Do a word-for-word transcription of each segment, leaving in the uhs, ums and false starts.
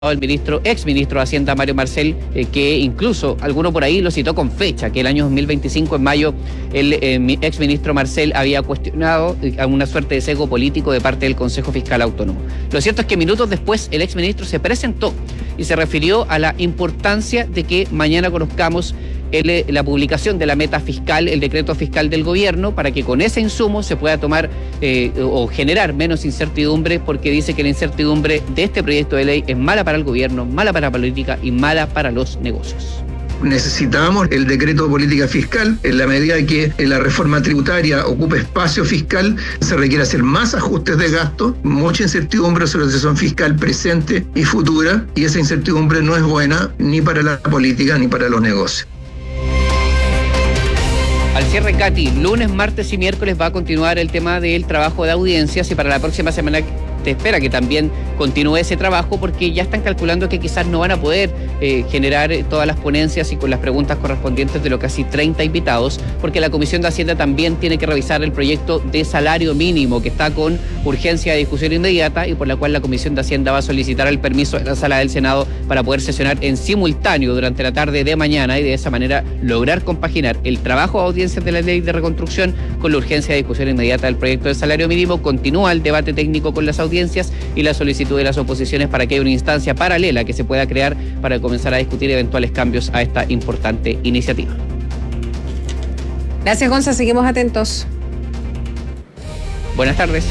el ministro, ex ministro de Hacienda, Mario Marcel, eh, que incluso alguno por ahí lo citó con fecha, que el año dos mil veinticinco, en mayo, el eh, ex ministro Marcel había cuestionado eh, una suerte de sesgo político de parte del Consejo Fiscal Autónomo. Lo cierto es que minutos después el ex ministro se presentó y se refirió a la importancia de que mañana conozcamos el, la publicación de la meta fiscal, el decreto fiscal del gobierno, para que con ese insumo se pueda tomar eh, o generar menos incertidumbre, porque dice que la incertidumbre de este proyecto de ley es mala para el gobierno, mala para la política y mala para los negocios. Necesitamos el decreto de política fiscal. En la medida que la reforma tributaria ocupe espacio fiscal, se requiere hacer más ajustes de gasto, mucha incertidumbre sobre la situación fiscal presente y futura, y esa incertidumbre no es buena ni para la política ni para los negocios. Al cierre, Katy, lunes, martes y miércoles va a continuar el tema del trabajo de audiencias, y para la próxima semana te espera que también continúe ese trabajo, porque ya están calculando que quizás no van a poder eh, generar todas las ponencias y con las preguntas correspondientes de los casi treinta invitados, porque la Comisión de Hacienda también tiene que revisar el proyecto de salario mínimo, que está con urgencia de discusión inmediata y por la cual la Comisión de Hacienda va a solicitar el permiso de la Sala del Senado para poder sesionar en simultáneo durante la tarde de mañana, y de esa manera lograr compaginar el trabajo de audiencias de la ley de reconstrucción con la urgencia de discusión inmediata del proyecto de salario mínimo. Continúa el debate técnico con las audiencias y la solicitud de las oposiciones para que haya una instancia paralela que se pueda crear para comenzar a discutir eventuales cambios a esta importante iniciativa. Gracias, Gonza. Seguimos atentos. Buenas tardes.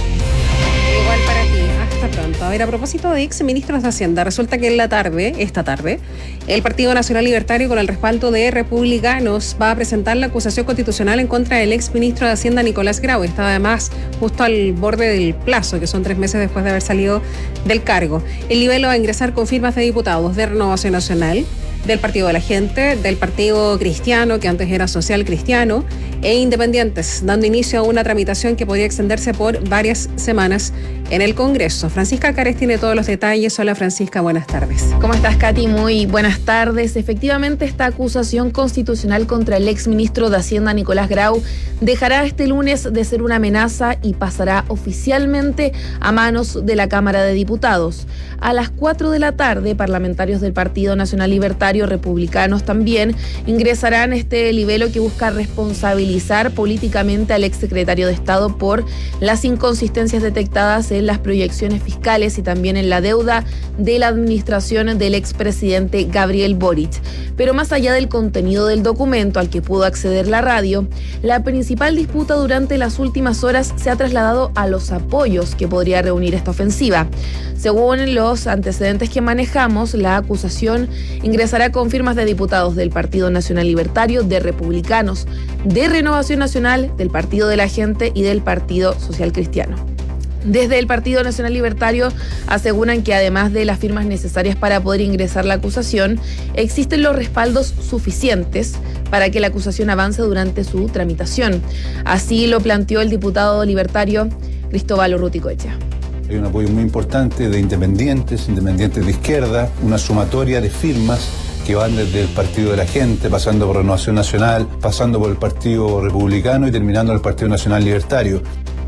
Igual para ti. Hasta pronto. A ver, a propósito de ex ministros de Hacienda, resulta que en la tarde, esta tarde, el Partido Nacional Libertario, con el respaldo de republicanos, va a presentar la acusación constitucional en contra del ex ministro de Hacienda, Nicolás Grau. Está además justo al borde del plazo, que son tres meses después de haber salido del cargo. El libelo va a ingresar con firmas de diputados de Renovación Nacional, del Partido de la Gente, del Partido Cristiano, que antes era Social Cristiano, e independientes, dando inicio a una tramitación que podría extenderse por varias semanas en el Congreso. Francisca Cares tiene todos los detalles. Hola, Francisca, buenas tardes. ¿Cómo estás, Katy? Muy buenas tardes. Efectivamente, esta acusación constitucional contra el exministro de Hacienda, Nicolás Grau, dejará este lunes de ser una amenaza y pasará oficialmente a manos de la Cámara de Diputados. A las cuatro de la tarde, parlamentarios del Partido Nacional Libertario, republicanos también, ingresarán este libelo que busca responsabilizar políticamente al exsecretario de Estado por las inconsistencias detectadas en las proyecciones fiscales y también en la deuda de la administración del expresidente Gabriel Boric. Pero más allá del contenido del documento al que pudo acceder la radio, la principal disputa durante las últimas horas se ha trasladado a los apoyos que podría reunir esta ofensiva. Según los antecedentes que manejamos, la acusación ingresará con firmas de diputados del Partido Nacional Libertario, de republicanos, de Renovación Nacional, del Partido de la Gente y del Partido Social Cristiano. Desde el Partido Nacional Libertario aseguran que además de las firmas necesarias para poder ingresar la acusación, existen los respaldos suficientes para que la acusación avance durante su tramitación. Así lo planteó el diputado libertario Cristóbal Urruticoechea. Hay un apoyo muy importante de independientes, independientes de izquierda, una sumatoria de firmas que van desde el Partido de la Gente, pasando por Renovación Nacional, pasando por el Partido Republicano y terminando en el Partido Nacional Libertario.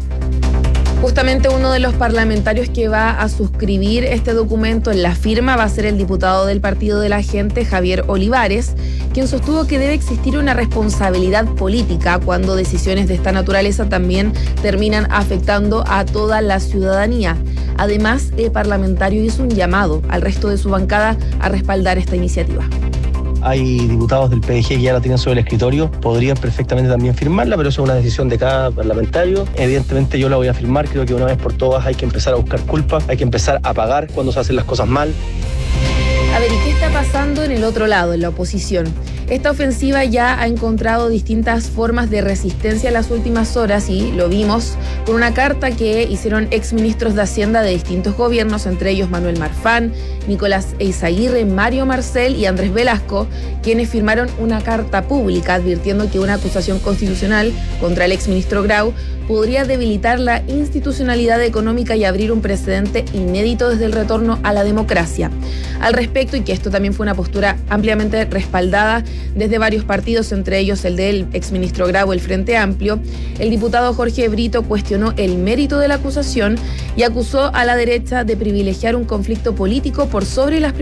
Justamente uno de los parlamentarios que va a suscribir este documento en la firma va a ser el diputado del Partido de la Gente, Javier Olivares, quien sostuvo que debe existir una responsabilidad política cuando decisiones de esta naturaleza también terminan afectando a toda la ciudadanía. Además, el parlamentario hizo un llamado al resto de su bancada a respaldar esta iniciativa. Hay diputados del P D G que ya la tienen sobre el escritorio, podrían perfectamente también firmarla, pero eso es una decisión de cada parlamentario. Evidentemente yo la voy a firmar, creo que una vez por todas hay que empezar a buscar culpas, hay que empezar a pagar cuando se hacen las cosas mal. A ver, ¿y qué está pasando en el otro lado, en la oposición? Esta ofensiva ya ha encontrado distintas formas de resistencia en las últimas horas y lo vimos con una carta que hicieron exministros de Hacienda de distintos gobiernos, entre ellos Manuel Marfán, Nicolás Eizaguirre, Mario Marcel y Andrés Velasco, quienes firmaron una carta pública advirtiendo que una acusación constitucional contra el exministro Grau podría debilitar la institucionalidad económica y abrir un precedente inédito desde el retorno a la democracia. Al respecto, y que esto también fue una postura ampliamente respaldada desde varios partidos, entre ellos el del exministro Grau, el Frente Amplio. El diputado Jorge Brito cuestionó el mérito de la acusación y acusó a la derecha de privilegiar un conflicto político por sobre las